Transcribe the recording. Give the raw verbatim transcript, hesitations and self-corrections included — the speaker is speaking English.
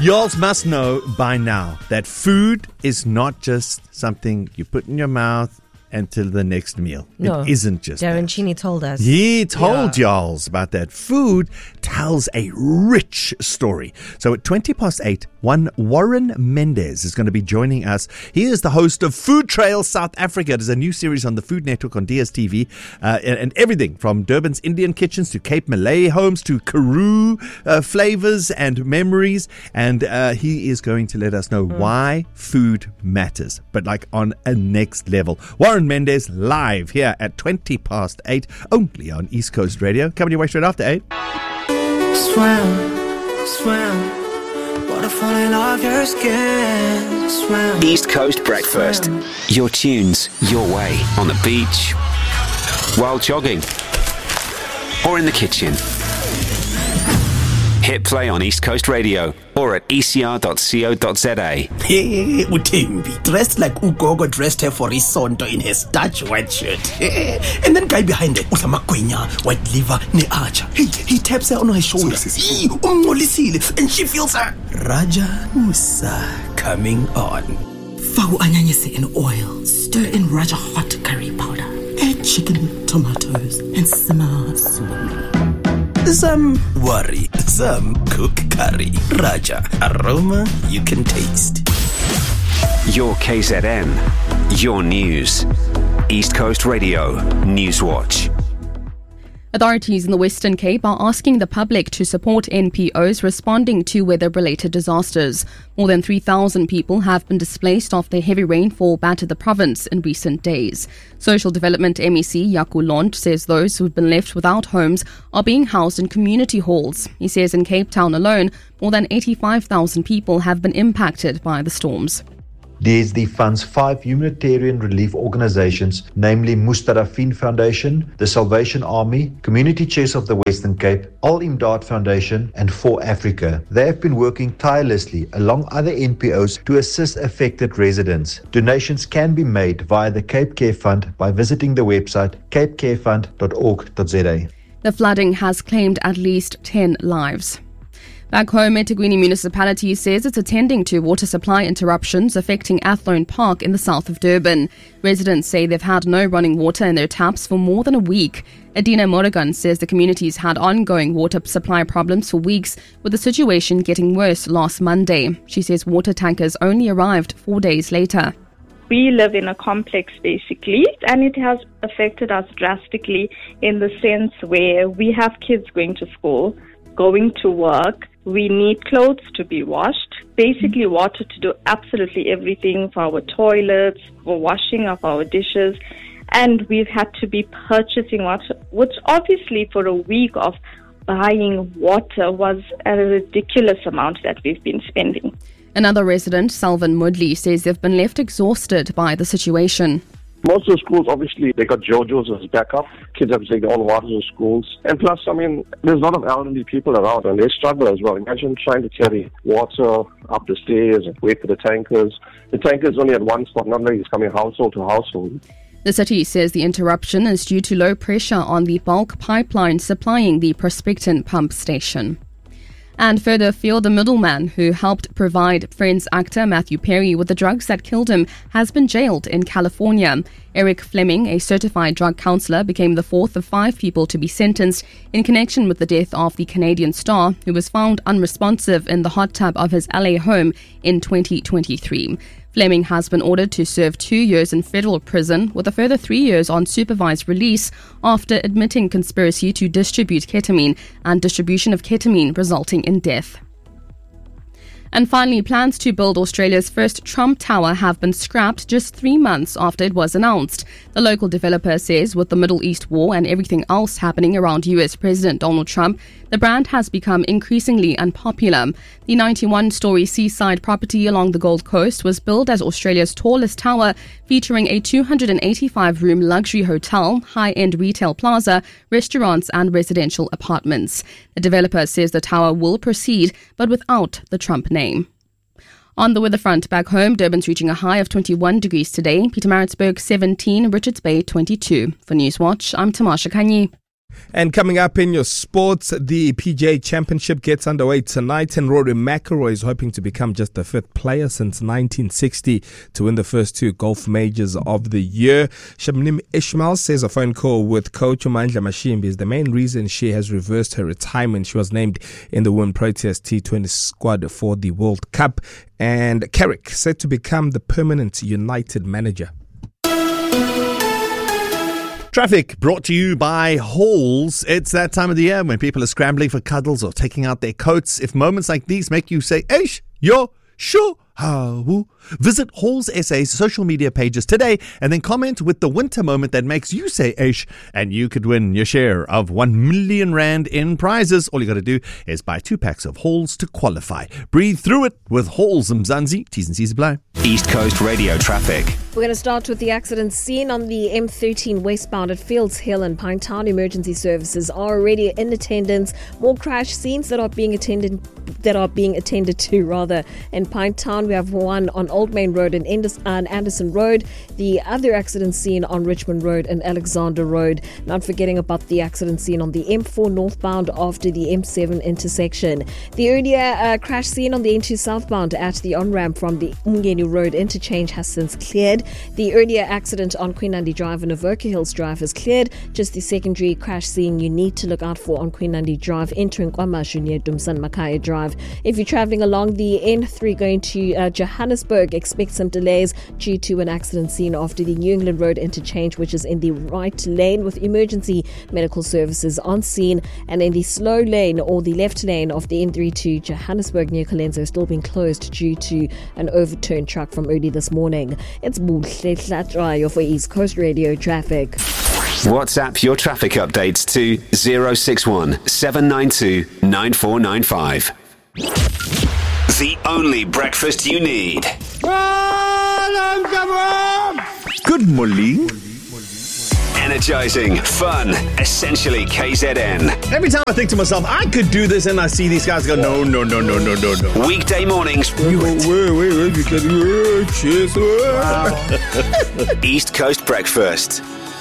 Y'all must know by now that food is not just something you put in your mouth until the next meal. No, it isn't just Darren that. Cheney told us. He told Yeah. y'alls about that. Food tells a rich story. So at twenty past eight, one Warren Mendes is going to be joining us. He is the host of Food Trail South Africa. It is a new series on the Food Network on D S T V, uh, and, and everything from Durban's Indian kitchens to Cape Malay homes to Karoo uh, flavors and memories. And uh, he is going to let us know mm. why food matters, but like on a next level. Warren Mendes live here at twenty past eight, only on East Coast Radio. Coming your way straight after eight. Swim, swim, waterfall off your skin. Swim. East Coast Breakfast. Swim. Your tunes, your way. On the beach, while jogging, or in the kitchen. Hit play on East Coast Radio or at e c r dot co dot z a. Hey, Utembi, dressed like Ugogo dressed her for Isonto in her starch white shirt. And then guy behind it, Utamakwenya, white liver, ne archer. Hey, he taps her on her shoulder. Ee, umngolisile, and she feels her. Raja Musa coming on. Fagu anyanyese in oil, stir in Raja hot curry powder, add chicken, tomatoes, and simmer slowly. Some worry, some cook curry. Raja, aroma you can taste. Your K Z N, your news. East Coast Radio, Newswatch. Authorities in the Western Cape are asking the public to support N P Os responding to weather-related disasters. More than three thousand people have been displaced after heavy rainfall battered the province in recent days. Social Development M E C Yaku Lont says those who have been left without homes are being housed in community halls. He says in Cape Town alone, more than eighty-five thousand people have been impacted by the storms. There's the fund's five humanitarian relief organizations, namely Mustarafin Foundation, the Salvation Army, Community Chest of the Western Cape, Al Imdad Foundation, and For Africa. They have been working tirelessly along other N P Os to assist affected residents. Donations can be made via the Cape Care Fund by visiting the website cape care fund dot org dot z a. The flooding has claimed at least ten lives. Back home, eThekwini Municipality says it's attending to water supply interruptions affecting Athlone Park in the south of Durban. Residents say they've had no running water in their taps for more than a week. Adina Morrigan says the community's had ongoing water supply problems for weeks, with the situation getting worse last Monday. She says water tankers only arrived four days later. We live in a complex basically, and it has affected us drastically in the sense where we have kids going to school, going to work. We need clothes to be washed, basically water to do absolutely everything for our toilets, for washing of our dishes, and we've had to be purchasing water, which obviously for a week of buying water was a ridiculous amount that we've been spending. Another resident, Salvan Mudley, says they've been left exhausted by the situation. Most of the schools, obviously, they got JoJo's as backup. Kids have to take their own water to schools. And plus, I mean, there's a lot of elderly people around and they struggle as well. Imagine trying to carry water up the stairs and wait for the tankers. The tanker's only at one spot, not like it's coming household to household. The city says the interruption is due to low pressure on the bulk pipeline supplying the Prospecton pump station. And further afield, the middleman who helped provide Friends actor Matthew Perry with the drugs that killed him has been jailed in California. Eric Fleming, a certified drug counselor, became the fourth of five people to be sentenced in connection with the death of the Canadian star, who was found unresponsive in the hot tub of his L A home in twenty twenty-three. Fleming has been ordered to serve two years in federal prison with a further three years on supervised release after admitting conspiracy to distribute ketamine and distribution of ketamine resulting in death. And finally, plans to build Australia's first Trump Tower have been scrapped just three months after it was announced. The local developer says with the Middle East war and everything else happening around U S President Donald Trump, the brand has become increasingly unpopular. The ninety-one-story seaside property along the Gold Coast was built as Australia's tallest tower, featuring a two hundred eighty-five room luxury hotel, high-end retail plaza, restaurants and residential apartments. The developer says the tower will proceed, but without the Trump name. On the weather front, back home, Durban's reaching a high of twenty-one degrees today, Pietermaritzburg seventeen, Richards Bay twenty-two. For Newswatch, I'm Tamasha Kanyi. And coming up in your sports, the P G A Championship gets underway tonight, and Rory McIlroy is hoping to become just the fifth player since nineteen sixty to win the first two golf majors of the year. Shamim Ismail says a phone call with coach Umandla Mashimbi is the main reason she has reversed her retirement. She was named in the Women Proteas T twenty squad for the World Cup. And Carrick set to become the permanent United manager. Traffic brought to you by Halls. It's that time of the year when people are scrambling for cuddles or taking out their coats. If moments like these make you say, Eish, yo, sure, how, visit Halls S A's social media pages today and then comment with the winter moment that makes you say Eish, and you could win your share of one million rand in prizes. All you got to do is buy two packs of Halls to qualify. Breathe through it with Halls Mzansi. T's and C's apply. East Coast Radio traffic. We're going to start with the accident scene on the M thirteen westbound at Fields Hill and Pinetown. Emergency services are already in attendance. More crash scenes that are being attended that are being attended to rather in Pinetown. We have one on Old Main Road and Anderson Road. The other accident scene on Richmond Road and Alexander Road. Not forgetting about the accident scene on the M four northbound after the M seven intersection. The earlier uh, crash scene on the N two southbound at the on-ramp from the Umgeni Road interchange has since cleared. The earlier accident on Queen Nandi Drive and Avoca Hills Drive is cleared. Just the secondary crash scene you need to look out for on Queen Nandi Drive entering KwaMashu near Dumsan Makaya Drive. If you're travelling along the N three going to uh, Johannesburg, expect some delays due to an accident scene after the New England Road interchange, which is in the right lane with emergency medical services on scene, and in the slow lane or the left lane of the N three to Johannesburg near Colenso still being closed due to an overturned truck from early this morning. It's Buhle Tlatrayo for East Coast Radio traffic. WhatsApp your traffic updates to zero six one seven nine two nine four nine five. The only breakfast you need. Good morning. Energizing, fun, essentially K Z N. Every time I think to myself, I could do this, and I see these guys go, no, no, no, no, no, no, no. Weekday mornings. Wait, wait, wait, wait, because, cheers. East Coast breakfast.